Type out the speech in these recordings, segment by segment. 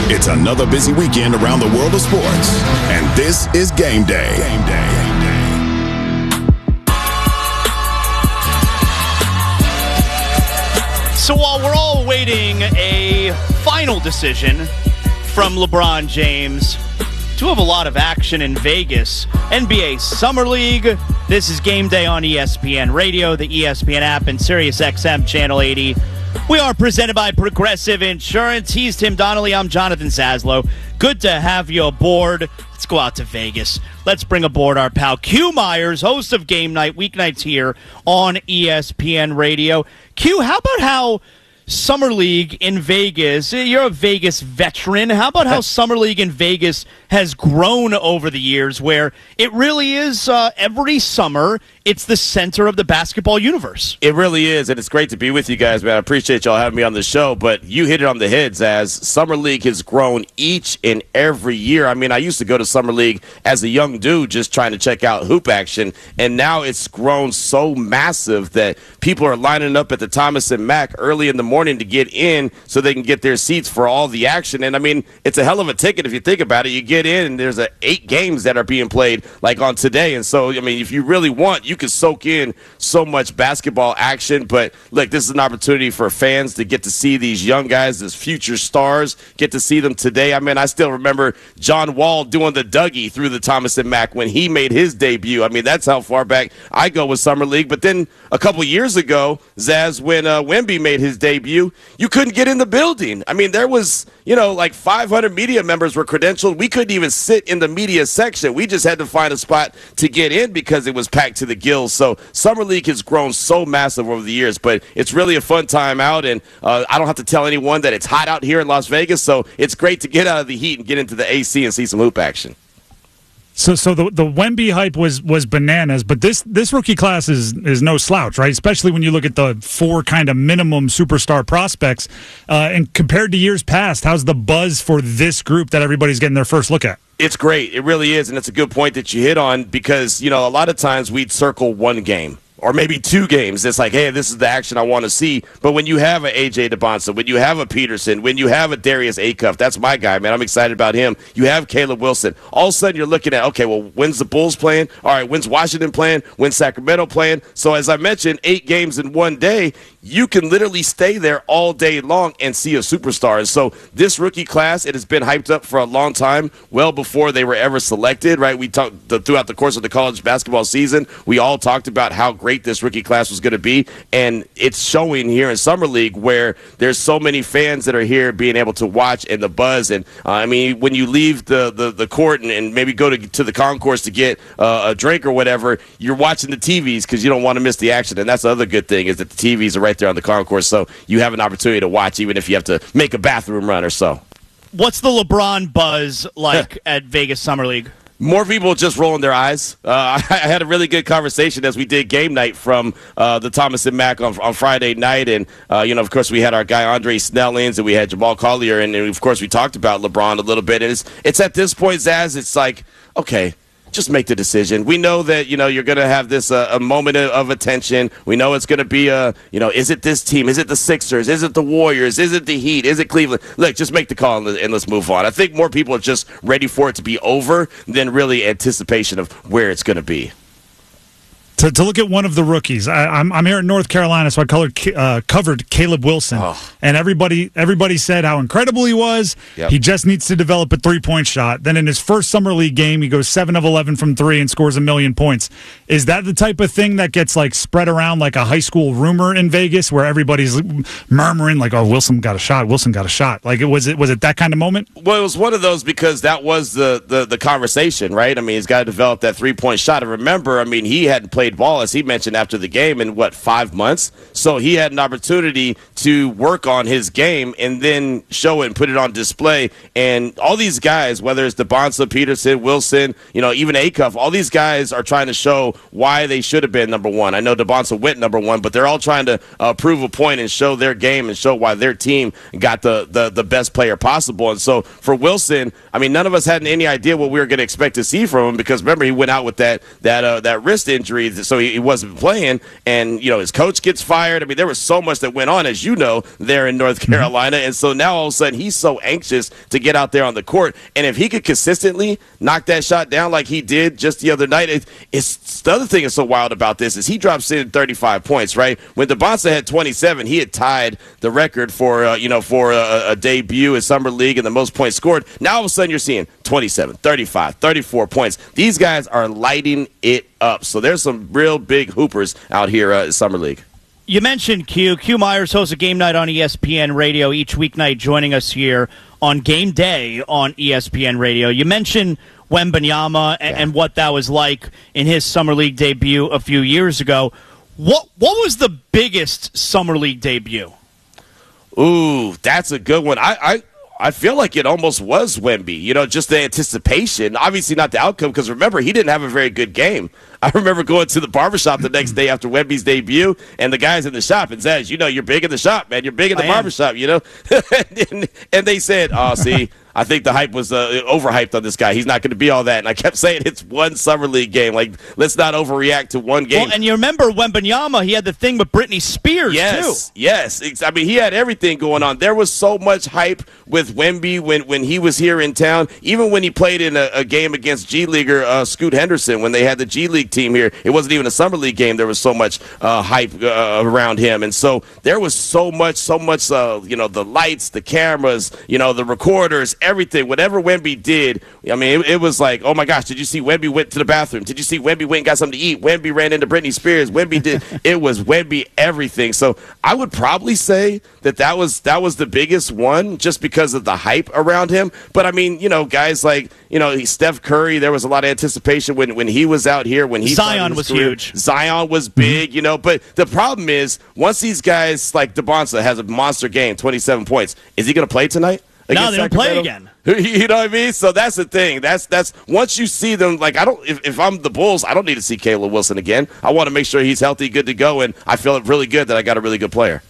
It's another busy weekend around the world of sports, and this is Game Day. Game Day. So while we're all awaiting a final decision from LeBron James, do have a lot of action in Vegas. NBA Summer League. This is Game Day on ESPN Radio, the ESPN app, and SiriusXM Channel 80. We are presented by Progressive Insurance. He's Tim Donnelly. I'm Jonathan Zaslow. Good to have you aboard. Let's go out to Vegas. Let's bring aboard our pal Q Myers, host of Game Night, weeknights here on ESPN Radio. Q, how about how Summer League in Vegas, you're a Vegas veteran. How about how Summer League in Vegas has grown over the years, where it really is every summer, it's the center of the basketball universe. It really is, and it's great to be with you guys, man. I appreciate y'all having me on the show, but you hit it on the heads as Summer League has grown each and every year. I mean, I used to go to Summer League as a young dude just trying to check out hoop action, and now it's grown so massive that people are lining up at the Thomas and Mack early in the morning to get in so they can get their seats for all the action. And, I mean, it's a hell of a ticket if you think about it. You get in, and there's 8 games that are being played, like on today. And so, I mean, if you really want, you can soak in so much basketball action. But, look, this is an opportunity for fans to get to see these young guys, these future stars, get to see them today. I mean, I still remember John Wall doing the Dougie through the Thomas and Mack when he made his debut. I mean, that's how far back I go with Summer League. But then a couple years ago, Zaz, when Wemby made his debut, you couldn't get in the building. I mean, there was, like 500 media members were credentialed. We couldn't even sit in the media section. We just had to find a spot to get in because it was packed to the gills. So Summer League has grown so massive over the years, but it's really a fun time out, and I don't have to tell anyone that it's hot out here in Las Vegas, so it's great to get out of the heat and get into the AC and see some hoop action. So the Wemby hype was bananas, but this rookie class is no slouch, right? Especially when you look at the 4 kind of minimum superstar prospects. And compared to years past, how's the buzz for this group that everybody's getting their first look at? It's great. It really is, and it's a good point that you hit on because, a lot of times we'd circle one game or maybe 2 games. It's like, hey, this is the action I want to see. But when you have an A.J. DeBonsa, when you have a Peterson, when you have a Darius Acuff, that's my guy, man. I'm excited about him. You have Caleb Wilson. All of a sudden you're looking at, okay, well, when's the Bulls playing? All right, when's Washington playing? When's Sacramento playing? So as I mentioned, 8 games in one day, you can literally stay there all day long and see a superstar. And so this rookie class, it has been hyped up for a long time, well before they were ever selected, right? We talked throughout the course of the college basketball season, we all talked about how great this rookie class was going to be, and it's showing here in Summer League where there's so many fans that are here being able to watch and the buzz. And, I mean, when you leave the court and maybe go to the concourse to get a drink or whatever, you're watching the TVs because you don't want to miss the action. And that's the other good thing is that the TVs are right there on the concourse, so you have an opportunity to watch even if you have to make a bathroom run or so. What's the LeBron buzz like at Vegas Summer League? More people just rolling their eyes. I had a really good conversation as we did Game Night from the Thomas and Mack on Friday night. And, of course, we had our guy Andre Snellings and we had Jamal Collier. And, of course, we talked about LeBron a little bit. And it's at this point, Zaz, it's like, okay, just make the decision. We know that, you're going to have this a moment of attention. We know it's going to be is it this team? Is it the Sixers? Is it the Warriors? Is it the Heat? Is it Cleveland? Look, just make the call and let's move on. I think more people are just ready for it to be over than really anticipation of where it's going to be. To look at one of the rookies, I'm here in North Carolina, so I covered Caleb Wilson, and everybody said how incredible he was. Yep. He just needs to develop a 3-point shot. Then in his first Summer League game, he goes 7 of 11 from 3 and scores 1,000,000 points. Is that the type of thing that gets spread around like a high school rumor in Vegas, where everybody's murmuring like, "Oh, Wilson got a shot. Wilson got a shot." Like, was it that kind of moment? Well, it was one of those because that was the conversation, right? I mean, he's got to develop that 3-point shot. And remember, I mean, he hadn't played ball, as he mentioned, after the game in 5 months. So he had an opportunity to work on his game and then show it and put it on display. And all these guys, whether it's DeBonsa, Peterson, Wilson, even Acuff, all these guys are trying to show why they should have been number 1. I know DeBonsa went number 1, but they're all trying to prove a point and show their game and show why their team got the best player possible. And so for Wilson, I mean, none of us had any idea what we were going to expect to see from him because remember, he went out with that wrist injury so he wasn't playing, and his coach gets fired. I mean, there was so much that went on, as you know, there in North Carolina, and so now all of a sudden he's so anxious to get out there on the court, and if he could consistently knock that shot down like he did just the other night, it's the other thing that's so wild about this is he drops in 35 points, right? When DeBonsa had 27, he had tied the record for a debut in Summer League and the most points scored. Now all of a sudden you're seeing 27, 35, 34 points. These guys are lighting it up. So there's some real big hoopers out here in Summer League. You mentioned Q. Q Myers hosts a game night on ESPN Radio each weeknight, joining us here on game day on ESPN Radio. You mentioned Wembanyama and what that was like in his Summer League debut a few years ago. What was the biggest Summer League debut? Ooh, that's a good one. I feel like it almost was Wemby, just the anticipation. Obviously not the outcome, because remember, he didn't have a very good game. I remember going to the barbershop the next day after Wemby's debut, and the guys in the shop, and Zaz, you're big in the shop, man. You're big in the barbershop, and they said, oh, see, I think the hype was overhyped on this guy. He's not going to be all that. And I kept saying it's one Summer League game. Like, let's not overreact to one game. Well, and you remember Wembanyama, he had the thing with Britney Spears, too. Yes. I mean, he had everything going on. There was so much hype with Wemby when he was here in town. Even when he played in a game against G Leaguer Scoot Henderson, when they had the G League team here, it wasn't even a Summer League game. There was so much hype around him. And so there was so much, the lights, the cameras, the recorders, everything. Whatever Wemby did, I mean, it was like, oh my gosh, did you see Wemby went to the bathroom? Did you see Wemby went and got something to eat? Wemby ran into Britney Spears. Wemby did. It was Wemby everything. So I would probably say that was the biggest one, just because of the hype around him. But I mean, guys like Steph Curry, there was a lot of anticipation when he was out here. When Zion was huge. Zion was big, But the problem is, once these guys like DeBonsa has a monster game, 27 points, is he going to play tonight? No, they don't play again. You know what I mean? So that's the thing. That's once you see them, like, if I'm the Bulls, I don't need to see Caleb Wilson again. I want to make sure he's healthy, good to go, and I feel really good that I got a really good player.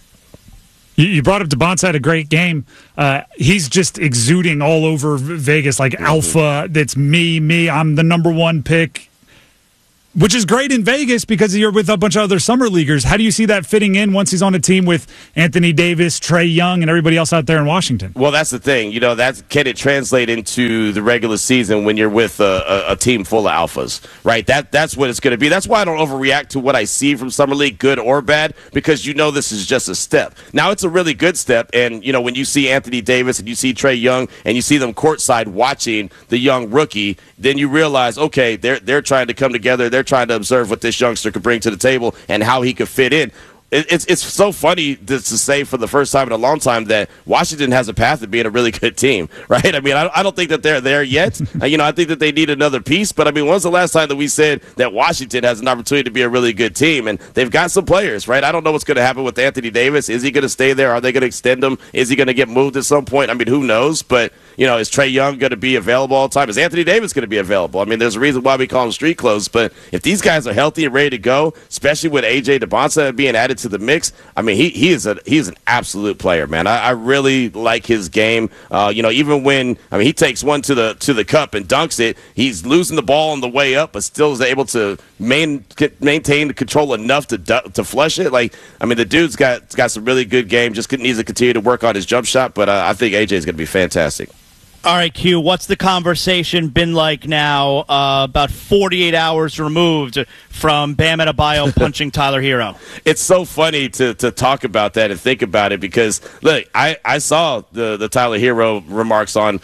You brought up DeBonsa, had a great game. He's just exuding all over Vegas, like alpha. That's me. I'm the number one pick. Which is great in Vegas because you're with a bunch of other summer leaguers. How do you see that fitting in once he's on a team with Anthony Davis, Trae Young, and everybody else out there in Washington? Well, that's the thing. Can it translate into the regular season when you're with a team full of alphas, right? That's what it's going to be. That's why I don't overreact to what I see from Summer League, good or bad, because this is just a step. Now, it's a really good step, and, when you see Anthony Davis and you see Trae Young and you see them courtside watching the young rookie, then you realize, okay, they're trying to come together. They're trying to observe what this youngster could bring to the table and how he could fit in. It's so funny to say for the first time in a long time that Washington has a path to being a really good team, right? I mean, I don't think that they're there yet. I think that they need another piece. But, I mean, when's the last time that we said that Washington has an opportunity to be a really good team? And they've got some players, right? I don't know what's going to happen with Anthony Davis. Is he going to stay there? Are they going to extend him? Is he going to get moved at some point? I mean, who knows? But, is Trae Young going to be available all the time? Is Anthony Davis going to be available? I mean, there's a reason why we call him street clothes. But if these guys are healthy and ready to go, especially with A.J. DeBonsa being added to the mix, I mean, he's an absolute player, man. I really like his game. Even when he takes one to the cup and dunks it, he's losing the ball on the way up, but still is able to maintain the control enough to flush it. Like, I mean, the dude's got some really good game. Just needs to continue to work on his jump shot. But I think AJ is going to be fantastic. All right, Q, what's the conversation been like now, about 48 hours removed from Bam Adebayo punching Tyler Hero? It's so funny to talk about that and think about it because, look, I saw the Tyler Hero remarks on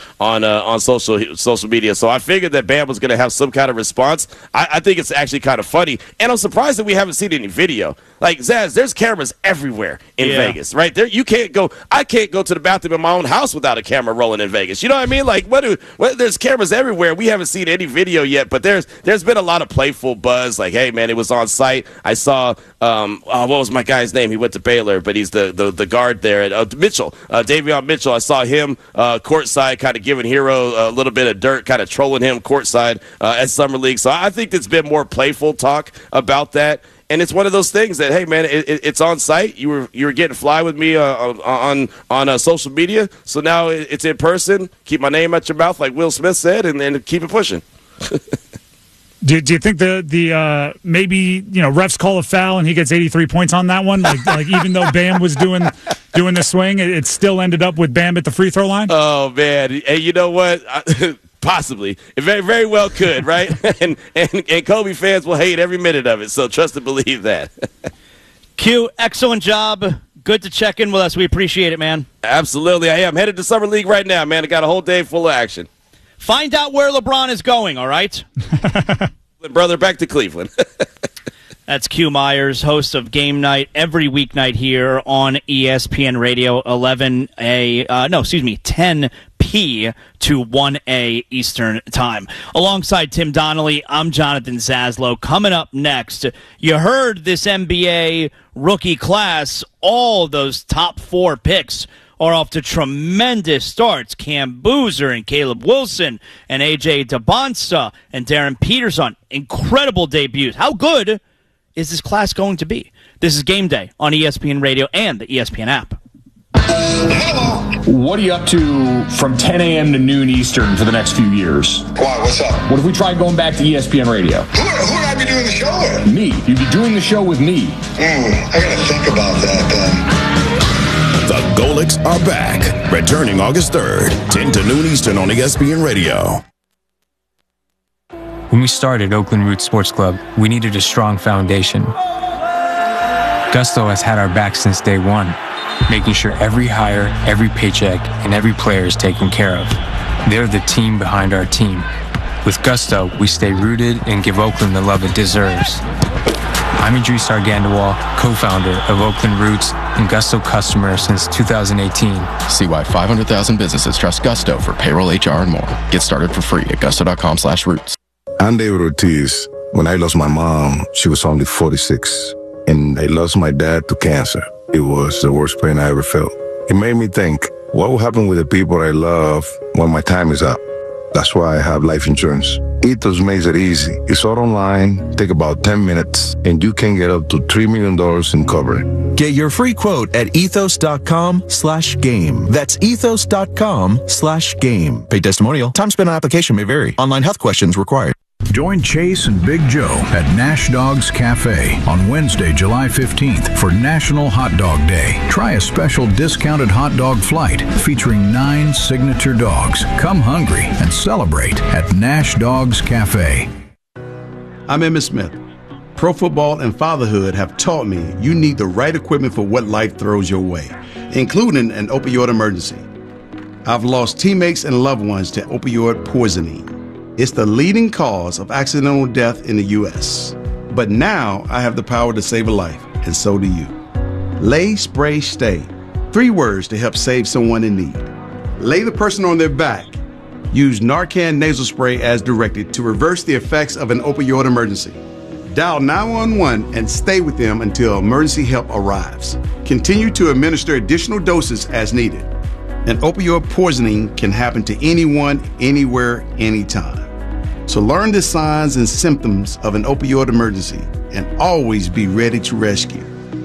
social media, so I figured that Bam was going to have some kind of response. I think it's actually kind of funny, and I'm surprised that we haven't seen any video. Like, Zaz, there's cameras everywhere in Vegas, right? I can't go to the bathroom in my own house without a camera rolling in Vegas. You know what I mean? Like, there's cameras everywhere. We haven't seen any video yet, but there's been a lot of playful buzz. Like, hey, man, it was on site. I saw, what was my guy's name? He went to Baylor, but he's the guard there at Mitchell, Davion Mitchell. I saw him courtside, kind of giving Hero a little bit of dirt, kind of trolling him courtside at Summer League. So I think there's been more playful talk about that. And it's one of those things that, hey, man, it's on site. You were getting fly with me on social media, so now it's in person. Keep my name out your mouth, like Will Smith said, and then keep it pushing. Do you think the maybe refs call a foul and he gets 83 points on that one? Like even though Bam was doing the swing, it still ended up with Bam at the free throw line? Oh, man. Hey, you know what? Possibly. It very, very well could, right? and Kobe fans will hate every minute of it, so trust and believe that. Q, excellent job. Good to check in with us. We appreciate it, man. Absolutely. I am headed to Summer League right now, man. I got a whole day full of action. Find out where LeBron is going, all right? Brother, back to Cleveland. That's Q Myers, host of Game Night every weeknight here on ESPN Radio, 10P to 1A Eastern Time. Alongside Tim Donnelly, I'm Jonathan Zaslow. Coming up next, you heard this NBA rookie class, all those top 4 picks are off to tremendous starts. Cam Boozer and Caleb Wilson and A.J. DeBonsta and Darren Peterson. Incredible debuts. How good is this class going to be? This is Game Day on ESPN Radio and the ESPN app. What are you up to from 10 a.m. to noon Eastern for the next few years? Why? What's up? What if we try going back to ESPN Radio? Who would I be doing the show with? Me. You'd be doing the show with me. I gotta think about that then. The Golics are back, returning August 3rd, 10 to noon Eastern on ESPN Radio. When we started Oakland Roots Sports Club, we needed a strong foundation. Gusto has had our back since day one, making sure every hire, every paycheck, and every player is taken care of. They're the team behind our team. With Gusto, we stay rooted and give Oakland the love it deserves. I'm Idris Argandawal, co-founder of Oakland Roots and Gusto customer since 2018. See why 500,000 businesses trust Gusto for payroll, HR, and more. Get started for free at gusto.com/roots. I'm David Ortiz. When I lost my mom, she was only 46, and I lost my dad to cancer. It was the worst pain I ever felt. It made me think, what will happen with the people I love when my time is up? That's why I have life insurance. Ethos makes it easy. It's all online, take about 10 minutes, and you can get up to $3 million in coverage. Get your free quote at ethos.com/game. That's ethos.com/game. Paid testimonial. Time spent on application may vary. Online health questions required. Join Chase and Big Joe at Nash Dogs Cafe on Wednesday, July 15th for National Hot Dog Day. Try a special discounted hot dog flight featuring 9 signature dogs. Come hungry and celebrate at Nash Dogs Cafe. I'm Emmitt Smith. Pro football and fatherhood have taught me you need the right equipment for what life throws your way, including an opioid emergency. I've lost teammates and loved ones to opioid poisoning. It's the leading cause of accidental death in the U.S. But now I have the power to save a life, and so do you. Lay, Spray, Stay. 3 words to help save someone in need. Lay the person on their back. Use Narcan nasal spray as directed to reverse the effects of an opioid emergency. Dial 911 and stay with them until emergency help arrives. Continue to administer additional doses as needed. An opioid poisoning can happen to anyone, anywhere, anytime. So learn the signs and symptoms of an opioid emergency and always be ready to rescue.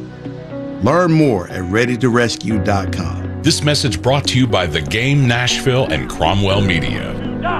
Learn more at readytorescue.com. This message brought to you by The Game Nashville and Cromwell Media.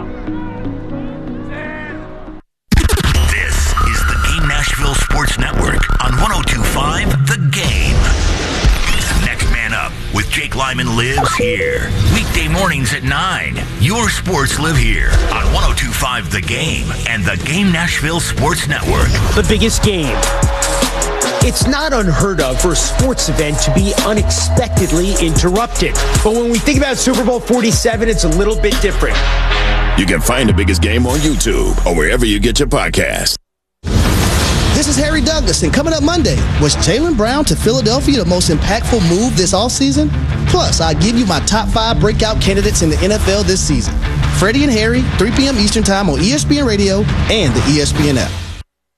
This is the Game Nashville Sports Network on 102.5 The Game. Next Man Up with Jake Lyman lives here. Weekday mornings at 9. Your sports live here on 102.5 The Game and the Game Nashville Sports Network. The biggest game. It's not unheard of for a sports event to be unexpectedly interrupted. But when we think about Super Bowl 47, it's a little bit different. You can find the biggest game on YouTube or wherever you get your podcasts. This is Harry Douglas, and coming up Monday, was Jaylen Brown to Philadelphia the most impactful move this offseason? Plus, I give you my top 5 breakout candidates in the NFL this season. Freddie and Harry, 3 p.m. Eastern Time on ESPN Radio and the ESPN app.